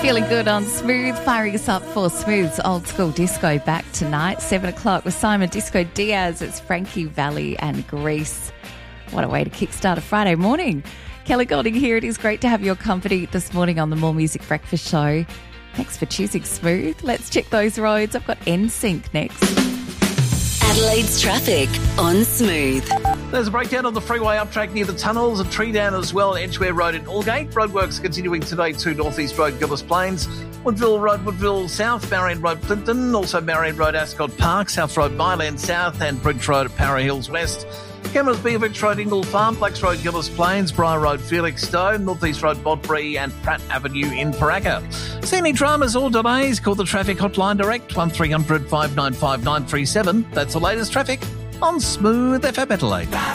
Feeling good on Smooth, firing us up for Smooth's Old School Disco back tonight, 7 o'clock with Simon Disco Diaz. It's Frankie Valli and Grease. What a way to kickstart a Friday morning. Kelly Golding here. It is great to have your company this morning on the More Music Breakfast Show. Thanks for choosing Smooth. Let's check those roads. I've got NSYNC next. Adelaide's traffic on Smooth. There's a breakdown on the freeway up track near the tunnels, a tree down as well at Edgware Road in Aldgate. Roadworks continuing today to North East Road, Gillis Plains. Woodville Road, Woodville South, Marion Road, Clinton. Also Marion Road, Ascot Park, South Road, Myland South, and Bridge Road at Para Hills West. Cameras, Beaverich Road, Ingle Farm, Blacks Road, Gillis Plains, Briar Road, Felixstowe, North East Road, Bodbury, and Pratt Avenue in Paraka. See any dramas or delays? Call the traffic hotline direct, 1300 595 937. That's the latest traffic on Smooth FM Adelaide.